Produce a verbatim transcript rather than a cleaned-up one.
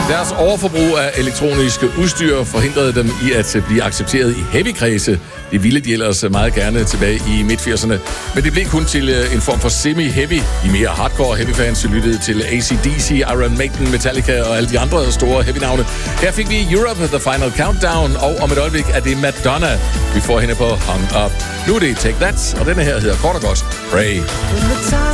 Deres overforbrug af elektroniske udstyr forhindrede dem i at blive accepteret i heavy-kredse. Det ville de ellers meget gerne tilbage i midt-firserne. Men det blev kun til en form for semi-heavy. De mere hardcore heavy-fans lyttede til A C D C, Iron Maiden, Metallica og alle de andre store heavy-navne. Her fik vi Europe, The Final Countdown, og om et øjeblik er det Madonna, vi får hende på Hung Up. Nu er det Take That, og denne her hedder kort og godt Pray.